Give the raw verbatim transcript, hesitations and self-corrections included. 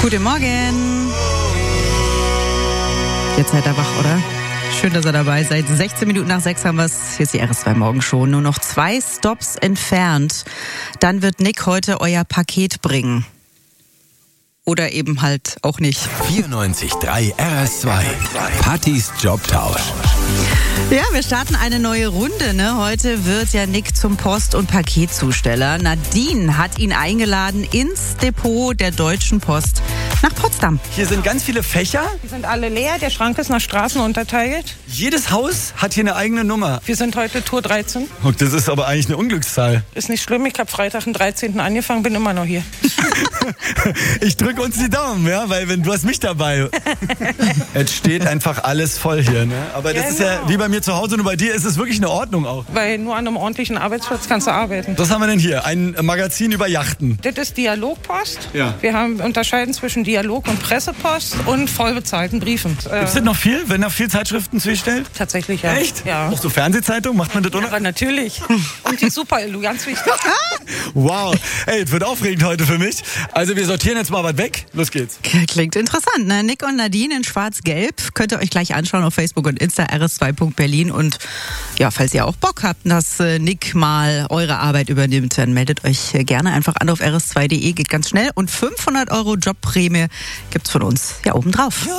Guten Morgen. Jetzt seid ihr wach, oder? Schön, dass ihr dabei seid. sechzehn Minuten nach sechs haben wir es. Hier ist die R S zwei Morgenshow. Nur noch zwei Stops entfernt. Dann wird Nick heute euer Paket bringen. Oder eben halt auch nicht. vierundneunzig Komma drei R S zwei. Pattys Jobtausch. Ja, wir starten eine neue Runde. Ne? Heute wird ja Nick zum Post- und Paketzusteller. Nadine hat ihn eingeladen ins Depot der Deutschen Post nach Potsdam. Hier sind ganz viele Fächer. Die sind alle leer, der Schrank ist nach Straßen unterteilt. Jedes Haus hat hier eine eigene Nummer. Wir sind heute Tour dreizehn. Oh, das ist aber eigentlich eine Unglückszahl. Ist nicht schlimm, ich habe Freitag den dreizehnten angefangen, bin immer noch hier. Ich drücke uns die Daumen, ja, weil wenn du hast mich dabei. Es steht einfach alles voll hier, ne? Aber das Genau. ist ja wie bei mir zu Hause, nur bei dir ist es wirklich in Ordnung auch. Weil nur an einem ordentlichen Arbeitsplatz kannst du arbeiten. Was haben wir denn hier? Ein Magazin über Yachten. Das ist Dialogpost. Ja. Wir haben unterscheiden zwischen Dialog- und Pressepost und vollbezahlten Briefen. Äh, Gibt es noch viel? Werden noch viel Zeitschriften zugestellt? tatsächlich, ja. Echt? Ja. Auch so Fernsehzeitungen? Macht man das, oder? Aber natürlich. Und die Super-Elu, ganz wichtig. Wow. Ey, es wird aufregend heute für mich. Also wir sortieren jetzt mal was weg. Los geht's. Klingt interessant, ne? Nick und Nadine in schwarz-gelb. Könnt ihr euch gleich anschauen auf Facebook und Insta R S zwei Punkt Berlin. Und ja, falls ihr auch Bock habt, dass äh, Nick mal eure Arbeit übernimmt, dann meldet euch äh, gerne einfach an auf r s zwei punkt d e. Geht ganz schnell. Und fünfhundert Euro Jobprämie gibt's von uns ja obendrauf.